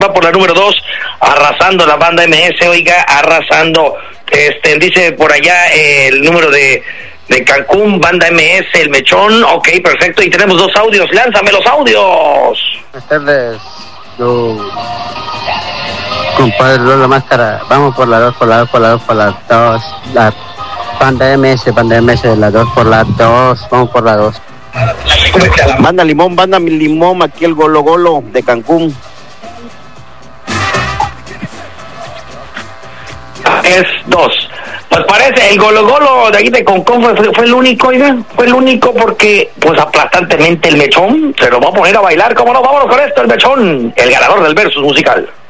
va por la número 2, arrasando la banda MS, oiga, arrasando. Dice por allá el número de Cancún, banda MS, el Mechón. Ok, perfecto, y tenemos 2 audios. Lánzame los audios. Buenas tardes, compadre Lola Máscara. Vamos por la 2, por la 2, por la 2, por la 2. La banda MS, la 2 por la 2. Vamos por la 2. Banda Limón, aquí el Golo Golo de Cancún. Es 2. Pues parece, el Golo Golo de aquí de Cancún fue el único, oiga. Fue el único porque, pues aplastantemente el Mechón se lo va a poner a bailar. ¿Cómo no? Vámonos con esto, el Mechón, el ganador del versus musical.